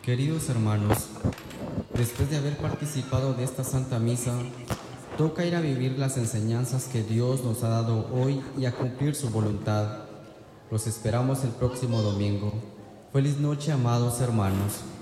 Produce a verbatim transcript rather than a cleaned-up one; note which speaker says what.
Speaker 1: Queridos hermanos, después de haber participado de esta Santa Misa, toca ir a vivir las enseñanzas que Dios nos ha dado hoy y a cumplir su voluntad. Los esperamos el próximo domingo. Feliz noche, amados hermanos.